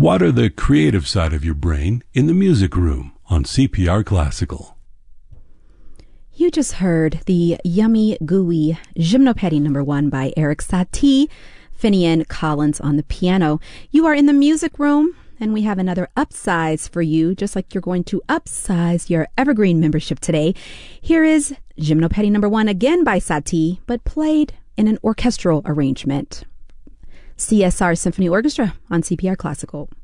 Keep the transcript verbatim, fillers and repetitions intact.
Water the creative side of your brain in the music room on C P R Classical. You just heard the yummy, gooey Gymnopédie number one by Erik Satie, Finian Collins on the piano. You are in the music room, and we have another upsize for you, just like you're going to upsize your Evergreen membership today. Here is Gymnopédie number one, again by Satie, but played in an orchestral arrangement. C S R Symphony Orchestra on C P R Classical.